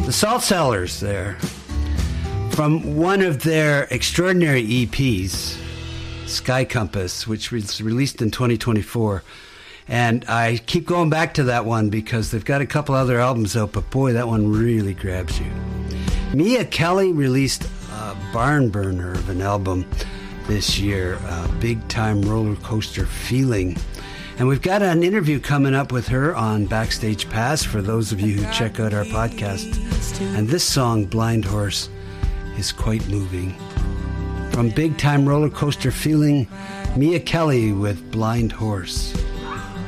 The Salt Cellars there. From one of their extraordinary EPs, Sky Compass, which was released in 2024. And I keep going back to that one because they've got a couple other albums out, but boy, that one really grabs you. Mia Kelly released a barn burner of an album this year, Big Time Roller Coaster Feeling. And we've got an interview coming up with her on Backstage Pass for those of you who check out our podcast. And this song, Blind Horse, is quite moving. From Big Time Roller Coaster Feeling, Mia Kelly with Blind Horse.